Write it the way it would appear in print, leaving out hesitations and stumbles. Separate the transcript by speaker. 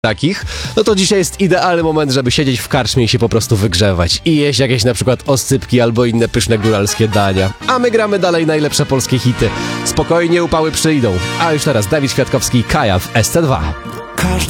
Speaker 1: takich, no to dzisiaj jest idealny moment, żeby siedzieć w karczmie i się po prostu wygrzewać i jeść jakieś na przykład oscypki albo inne pyszne góralskie dania. A my gramy dalej najlepsze polskie hity. Spokojnie, upały przyjdą. A już teraz Dawid Kwiatkowski i Kaja w SC2.
Speaker 2: Każdy